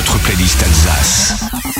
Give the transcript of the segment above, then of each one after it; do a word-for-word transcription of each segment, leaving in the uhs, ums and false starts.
votre playlist Alsace.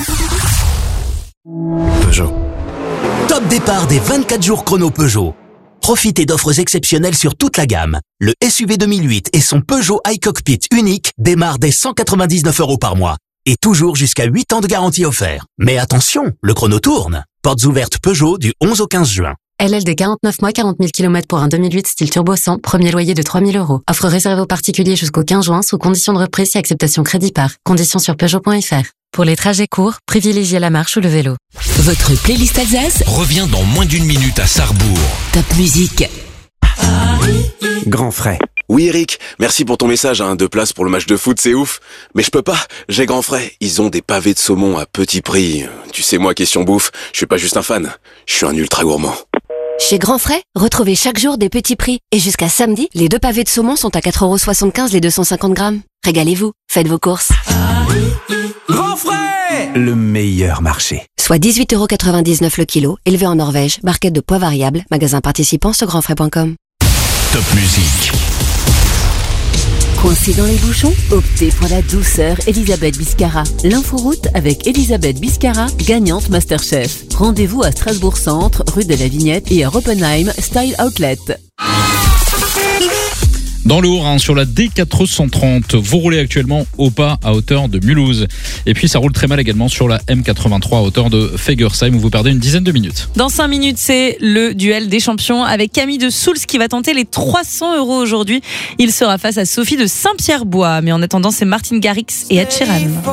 Peugeot. Top départ des vingt-quatre jours chrono Peugeot. Profitez d'offres exceptionnelles sur toute la gamme. Le S U V deux mille huit et son Peugeot iCockpit unique démarrent dès cent quatre-vingt-dix-neuf euros par mois. Et toujours jusqu'à huit ans de garantie offert. Mais attention, le chrono tourne. Portes ouvertes Peugeot du onze au quinze juin. L L D quarante-neuf mois, quarante mille kilomètres pour un deux mille huit style turbo cent, premier loyer de trois mille euros. Offre réservée aux particuliers jusqu'au quinze juin sous condition de reprise et acceptation crédit par. Conditions sur Peugeot point F R. Pour les trajets courts, privilégiez la marche ou le vélo. Votre playlist Alsace Revient dans moins d'une minute à Sarrebourg. Top musique. Grand frais. Oui Eric, merci pour ton message, hein, deux places pour le match de foot, c'est ouf. Mais je peux pas, j'ai grand frais, ils ont des pavés de saumon à petit prix. Tu sais moi, question bouffe, je suis pas juste un fan, je suis un ultra gourmand. Chez Grand Frais, retrouvez chaque jour des petits prix. Et jusqu'à samedi, les deux pavés de saumon sont à quatre euros soixante-quinze les deux cent cinquante grammes. Régalez-vous, faites vos courses. Grand frais. Le meilleur marché. Soit dix-huit euros quatre-vingt-dix-neuf le kilo, élevé en Norvège, barquette de poids variable, magasin participant sur grand frais point com. Top musique. Coincé dans les bouchons? Optez pour la douceur Elisabeth Biscara. L'inforoute avec Elisabeth Biscara, gagnante Masterchef. Rendez-vous à Strasbourg Centre, rue de la Vignette et à Oppenheim Style Outlet. Dans le Haut-Rhin, sur la D quatre cent trente, vous roulez actuellement au pas à hauteur de Mulhouse. Et puis ça roule très mal également sur la M quatre-vingt-trois à hauteur de Fegersheim où vous perdez une dizaine de minutes. Dans cinq minutes, c'est le duel des champions avec Camille de Souls qui va tenter les trois cents euros aujourd'hui. Il sera face à Sophie de Saint-Pierre-Bois. Mais en attendant, c'est Martin Garrix et Ed Sheeran.